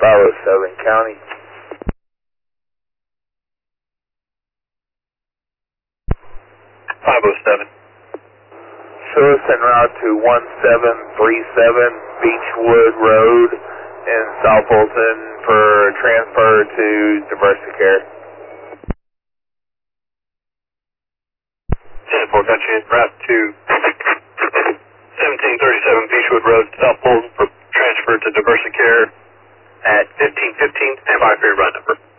507 County. 507. Show us en route to 1737 Beechwood Road in South Fulton for transfer to Diversicare. 10-4, got you en route to 1737 Beechwood Road, South Fulton for transfer to Diversicare at 1515, and by for your run number.